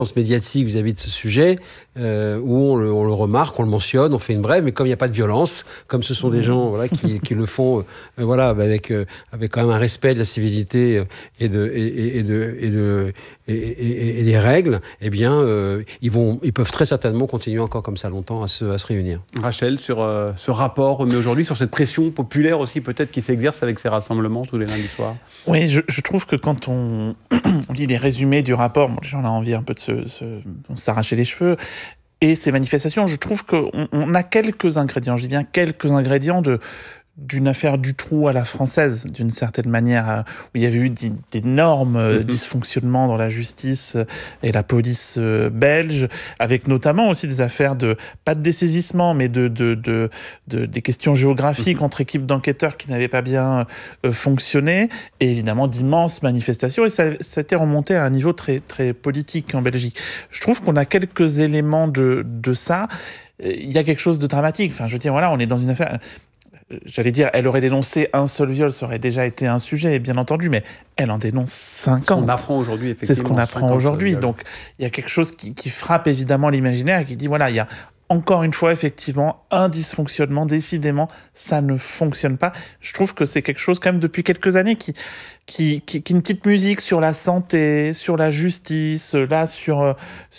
médiatique vis-à-vis de ce sujet, où on le remarque, on le mentionne, on fait une brève, mais comme il n'y a pas de violence, comme ce sont des gens qui le font avec quand même un respect de la civilité et des règles, eh bien, ils peuvent très certainement continuer encore comme ça longtemps à se réunir. Rachel, sur ce rapport, mais aujourd'hui sur cette pression populaire aussi peut-être qui s'exerce avec ces rassemblements tous les lundis soirs. Oui, je trouve que quand on lit les résumés du rapport, les gens ont envie un peu de s'arracher les cheveux. Et ces manifestations, je trouve qu'on a quelques ingrédients, je dis bien quelques ingrédients d'une affaire du trou à la française, d'une certaine manière, où il y avait eu d'énormes dysfonctionnements dans la justice et la police belge, avec notamment aussi des affaires pas de dessaisissement, mais des questions géographiques entre équipes d'enquêteurs qui n'avaient pas bien fonctionné, et évidemment d'immenses manifestations, et ça a été remonté à un niveau très, très politique en Belgique. Je trouve qu'on a quelques éléments de ça. Il y a quelque chose de dramatique. Enfin, je veux dire, voilà, on est dans une affaire... J'allais dire, elle aurait dénoncé un seul viol, ça aurait déjà été un sujet, bien entendu, mais elle en dénonce 50. On apprend aujourd'hui, effectivement. C'est ce qu'on apprend aujourd'hui. Donc, il y a quelque chose qui frappe évidemment l'imaginaire et qui dit, voilà, il y a encore une fois, effectivement, un dysfonctionnement. Décidément, ça ne fonctionne pas. Je trouve que c'est quelque chose, quand même, depuis quelques années, qui une petite musique sur la santé, sur la justice, là, sur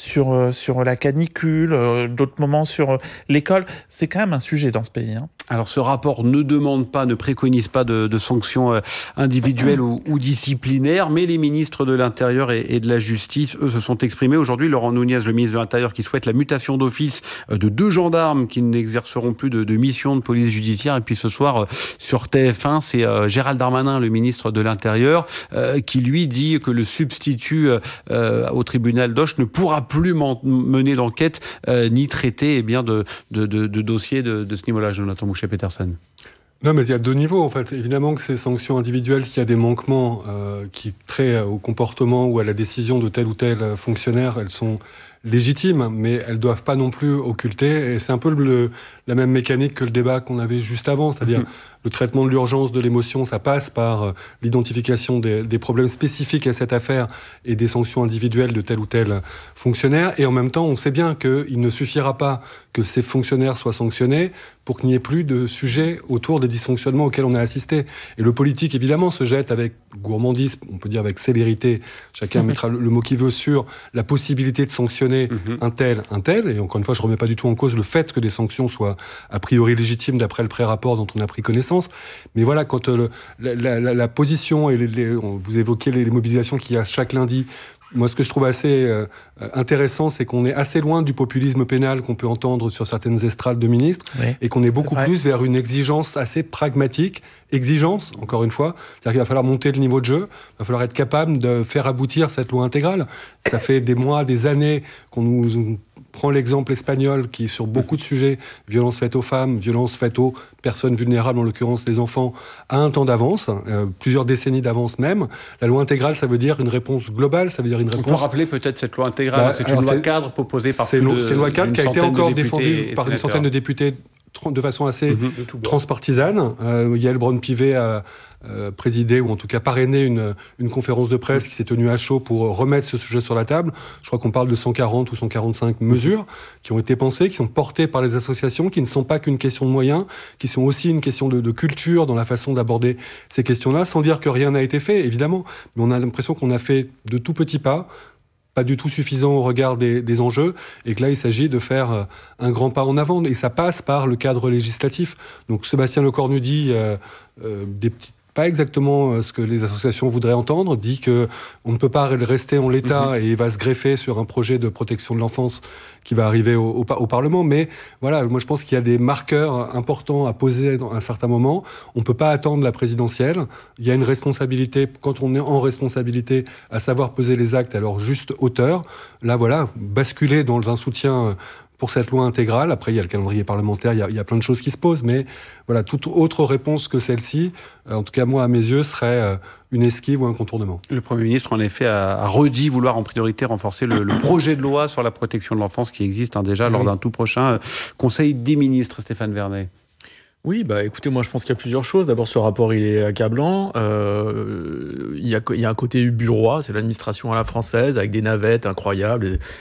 la canicule, d'autres moments sur l'école. C'est quand même un sujet dans ce pays. Alors, ce rapport ne préconise pas de sanctions individuelles ou disciplinaires, mais les ministres de l'Intérieur et de la Justice, eux, se sont exprimés. Aujourd'hui, Laurent Nunez, le ministre de l'Intérieur, qui souhaite la mutation d'office de 2 gendarmes qui n'exerceront plus de mission de police judiciaire. Et puis ce soir, sur TF1, c'est Gérald Darmanin, le ministre de l'Intérieur, qui lui dit que le substitut au tribunal d'Auch ne pourra plus mener d'enquête ni traiter de dossiers de ce niveau-là, Jonathan Boucher-Peterson. Non, mais il y a 2 niveaux, en fait. Évidemment que ces sanctions individuelles, s'il y a des manquements qui traient au comportement ou à la décision de tel ou tel fonctionnaire, elles sont légitimes, mais elles ne doivent pas non plus occulter. Et c'est un peu la même mécanique que le débat qu'on avait juste avant, c'est-à-dire le traitement de l'urgence de l'émotion, ça passe par l'identification des problèmes spécifiques à cette affaire et des sanctions individuelles de tel ou tel fonctionnaire. Et en même temps, on sait bien qu'il ne suffira pas que ces fonctionnaires soient sanctionnés pour qu'il n'y ait plus de sujets autour des dysfonctionnements auxquels on a assisté. Et le politique, évidemment, se jette avec gourmandise, on peut dire avec célérité, chacun mettra le mot qu'il veut sur la possibilité de sanctionner un tel. Et encore une fois, je ne remets pas du tout en cause le fait que des sanctions soient a priori légitimes d'après le pré-rapport dont on a pris connaissance. Mais voilà, quand la position, et vous évoquez les mobilisations qu'il y a chaque lundi, moi, ce que je trouve assez intéressant, c'est qu'on est assez loin du populisme pénal qu'on peut entendre sur certaines estrades de ministres, et qu'on est beaucoup plus vers une exigence assez pragmatique. Exigence, encore une fois, c'est-à-dire qu'il va falloir monter le niveau de jeu, il va falloir être capable de faire aboutir cette loi intégrale. Ça fait des mois, des années qu'on nous prend l'exemple espagnol qui, sur beaucoup de sujets, violence faite aux femmes, violence faite aux personnes vulnérables, en l'occurrence les enfants, a un temps d'avance, plusieurs décennies d'avance même. La loi intégrale, ça veut dire une réponse globale, ça veut dire une réponse... On peut rappeler peut-être cette loi intégrale, c'est une loi cadre proposée par c'est une loi cadre qui a été encore défendue par une centaine de députés de façon assez transpartisane. Yael Braun-Pivet a présidé, ou en tout cas parrainé une conférence de presse qui s'est tenue à chaud pour remettre ce sujet sur la table. Je crois qu'on parle de 140 ou 145 mesures qui ont été pensées, qui sont portées par les associations, qui ne sont pas qu'une question de moyens, qui sont aussi une question de culture dans la façon d'aborder ces questions-là, sans dire que rien n'a été fait, évidemment. Mais on a l'impression qu'on a fait de tout petits pas du tout suffisant au regard des enjeux, et que là, il s'agit de faire un grand pas en avant. Et ça passe par le cadre législatif. Donc Sébastien Lecornu dit pas exactement ce que les associations voudraient entendre, dit qu'on ne peut pas rester en l'état et va se greffer sur un projet de protection de l'enfance qui va arriver au Parlement. Mais voilà, moi je pense qu'il y a des marqueurs importants à poser à un certain moment. On ne peut pas attendre la présidentielle. Il y a une responsabilité, quand on est en responsabilité, à savoir peser les actes à leur juste hauteur. Là, voilà, basculer dans un soutien pour cette loi intégrale. Après, il y a le calendrier parlementaire, il y a plein de choses qui se posent, mais voilà, toute autre réponse que celle-ci, en tout cas moi, à mes yeux, serait une esquive ou un contournement. Le Premier ministre, en effet, a redit vouloir en priorité renforcer le projet de loi sur la protection de l'enfance qui existe déjà lors d'un tout prochain Conseil des ministres, Stéphane Vernet. Oui, bah écoutez, moi je pense qu'il y a plusieurs choses. D'abord, ce rapport, il est accablant. Il y a un côté bureaucrois, c'est l'administration à la française, avec des navettes incroyables,